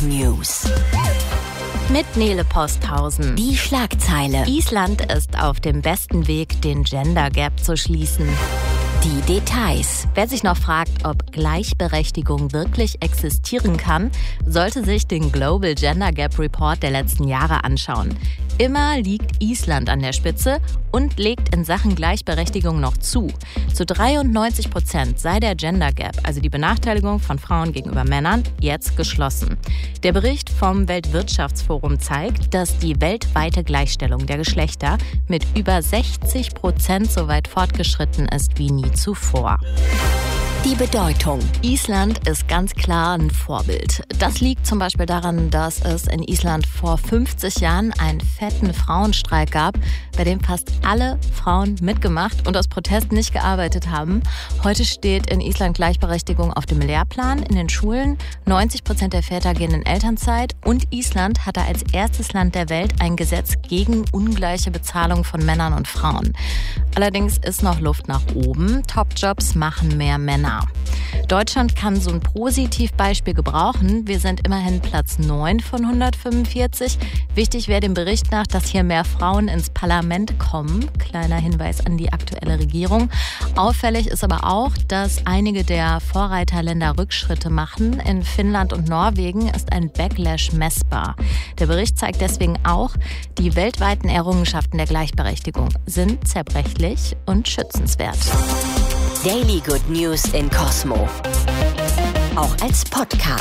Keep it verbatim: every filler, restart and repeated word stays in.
News. Mit Nele Posthausen. Die Schlagzeile. Island ist auf dem besten Weg, den Gender Gap zu schließen. Die Details. Wer sich noch fragt, ob Gleichberechtigung wirklich existieren kann, sollte sich den Global Gender Gap Report der letzten Jahre anschauen. Immer liegt Island an der Spitze und legt in Sachen Gleichberechtigung noch zu. Zu dreiundneunzig Prozent sei der Gender Gap, also die Benachteiligung von Frauen gegenüber Männern, jetzt geschlossen. Der Bericht vom Weltwirtschaftsforum zeigt, dass die weltweite Gleichstellung der Geschlechter mit über sechzig Prozent so weit fortgeschritten ist wie nie zuvor. Die Bedeutung. Island ist ganz klar ein Vorbild. Das liegt zum Beispiel daran, dass es in Island vor fünfzig Jahren einen fetten Frauenstreik gab, bei dem fast alle Frauen mitgemacht und aus Protest nicht gearbeitet haben. Heute steht in Island Gleichberechtigung auf dem Lehrplan in den Schulen. neunzig Prozent der Väter gehen in Elternzeit und Island hatte als erstes Land der Welt ein Gesetz gegen ungleiche Bezahlung von Männern und Frauen. Allerdings ist noch Luft nach oben. Top-Jobs machen mehr Männer. Deutschland kann so ein Positivbeispiel gebrauchen. Wir sind immerhin Platz neun von hundertfünfundvierzig. Wichtig wäre dem Bericht nach, dass hier mehr Frauen ins Parlament kommen. Kleiner Hinweis an die aktuelle Regierung. Auffällig ist aber auch, dass einige der Vorreiterländer Rückschritte machen. In Finnland und Norwegen ist ein Backlash messbar. Der Bericht zeigt deswegen auch, die weltweiten Errungenschaften der Gleichberechtigung sind zerbrechlich und schützenswert. Daily Good News in Cosmo. Auch als Podcast.